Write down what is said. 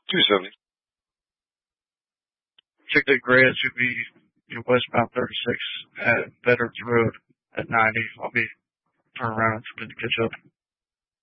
270. Took the grads should be westbound 36 at Veterans Road at 90. I'll be turning around to catch up.